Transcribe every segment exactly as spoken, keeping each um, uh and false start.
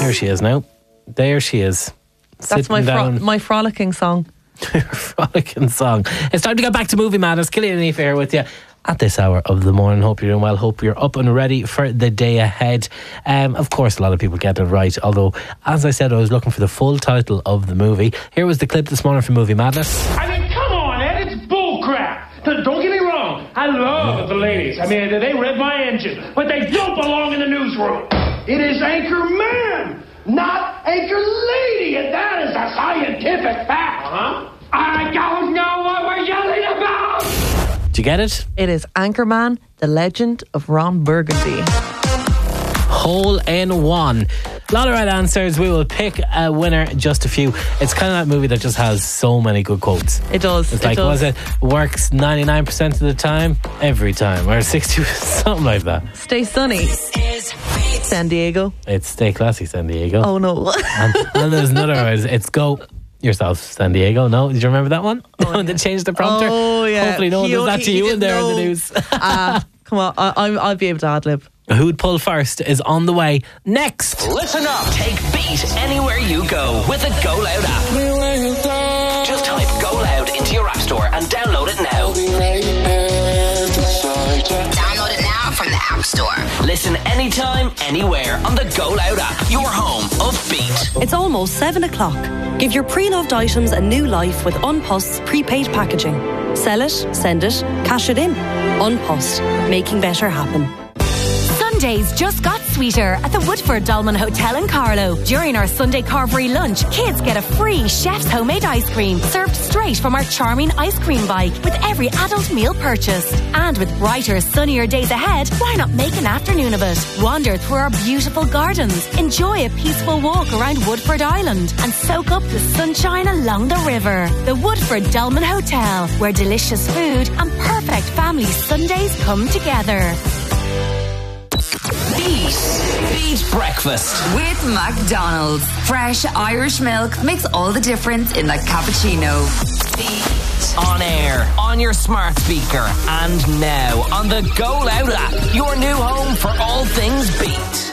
There she is now. There she is. That's my fro- my frolicking song. Frolicking song. It's time to get back to Movie Matters. Killian O'Neill here with you at this hour of the morning. Hope you're doing well. Hope you're up and ready for the day ahead. Um, of course, a lot of people get it right. Although, as I said, I was looking for the full title of the movie. Here was the clip this morning from Movie Madness. I mean, come on, Ed. It's bullcrap. Don't get me wrong. I love the ladies. I mean, they read my engine, but they don't belong in the newsroom. It is Anchor Man, not Anchor Lady, and that is a scientific fact. Huh? I don't know what we're yelling about. Do you get it? It is Anchorman, the legend of Ron Burgundy. Hole in one. A lot of right answers. We will pick a winner, just a few. It's kind of that movie that just has so many good quotes. It does. It's it like, does. was it works ninety-nine percent of the time? Every time. Or sixty percent, something like that. Stay sunny. San Diego. It's Stay Classy, San Diego. Oh no. and, and there's another one. It's Go Yourself, San Diego. No? Did you remember that one? Oh, yeah. They changed the prompter. Oh yeah. Hopefully no one He does that only- to he you in didn't there in the know. news. uh, come on, I, I, I'll be able to ad-lib. Who'd pull first is on the way next. Listen up. Take Beat anywhere you go with the Go Loud app. Just type Go Loud into your app store and download it now. Download it now from the App Store. Listen anytime, anywhere on the Go Loud app. Your home of Beat. It's almost seven o'clock. Give your pre-loved items a new life with Unpost's prepaid packaging. Sell it, send it, cash it in. Unpost, making better happen. Sundays just got sweeter at the Woodford Dolman Hotel in Carlow. During our Sunday carvery lunch, kids get a free chef's homemade ice cream served straight from our charming ice cream bike with every adult meal purchased. And with brighter, sunnier days ahead, why not make an afternoon of it? Wander through our beautiful gardens, enjoy a peaceful walk around Woodford Island, and soak up the sunshine along the river. The Woodford Dolman Hotel, where delicious food and perfect family Sundays come together. Beat. Beat breakfast. With McDonald's. Fresh Irish milk makes all the difference in a cappuccino. Beat. On air, on your smart speaker, and now on the Go Loud app. Your new home for all things Beat.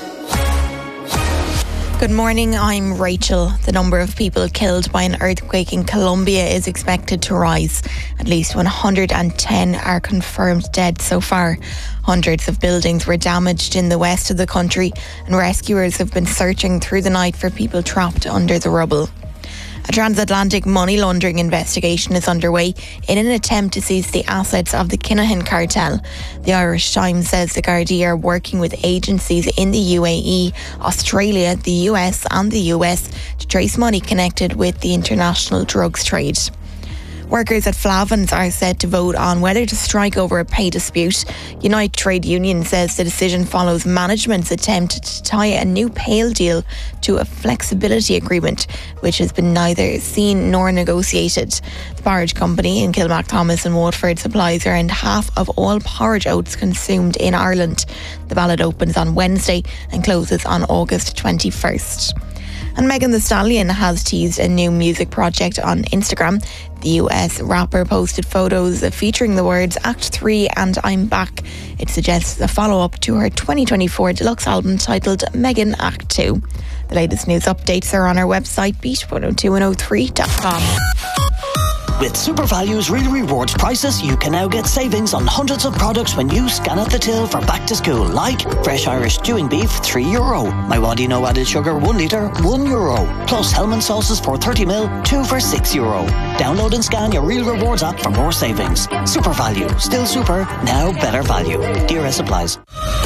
Good morning, I'm Rachel. The number of people killed by an earthquake in Colombia is expected to rise. At least one hundred ten are confirmed dead so far. Hundreds of buildings were damaged in the west of the country, and rescuers have been searching through the night for people trapped under the rubble. A transatlantic money laundering investigation is underway in an attempt to seize the assets of the Kinahan cartel. The Irish Times says the Gardaí are working with agencies in the U A E, Australia, the U S and the U S to trace money connected with the international drugs trade. Workers at Flavins are set to vote on whether to strike over a pay dispute. Unite Trade Union says the decision follows management's attempt to tie a new pay deal to a flexibility agreement, which has been neither seen nor negotiated. The porridge company in Kilmac Thomas and Waterford supplies around half of all porridge oats consumed in Ireland. The ballot opens on Wednesday and closes on August twenty-first. And Megan Thee Stallion has teased a new music project on Instagram. The U S rapper posted photos featuring the words Act three and I'm Back. It suggests a follow-up to her twenty twenty-four deluxe album titled Megan Act two. The latest news updates are on our website, beat one oh two one oh three dot com. With SuperValue's Real Rewards prices, you can now get savings on hundreds of products when you scan at the till for back to school, like fresh Irish stewing beef, three euro. My What Do You Know added sugar, one litre, one euro. Plus Hellman sauces for thirty mil, two for six euro. Download and scan your Real Rewards app for more savings. SuperValue, still super, now better value. D R S applies.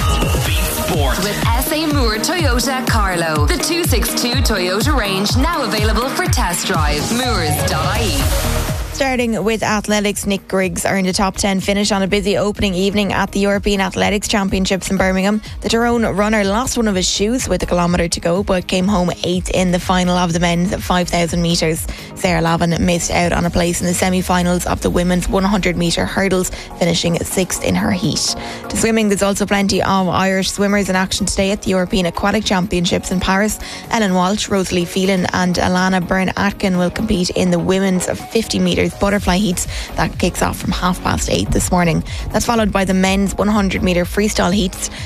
Sport. With S A Moore Toyota Carlow. The two sixty-two Toyota range now available for test drive. Moores dot I E. Starting with athletics, Nick Griggs earned a top ten finish on a busy opening evening at the European Athletics Championships in Birmingham. The Tyrone runner lost one of his shoes with a kilometre to go, but came home eighth in the final of the men's five thousand metres. Sarah Lavin missed out on a place in the semi-finals of the women's one hundred metre hurdles, finishing sixth in her heat. To swimming, there's also plenty of Irish swimmers in action today at the European Aquatic Championships in Paris. Ellen Walsh, Rosalie Phelan and Alana Byrne-Atkin will compete in the women's fifty metres butterfly heats. That kicks off from half past eight this morning. That's followed by the men's one hundred metre freestyle heats.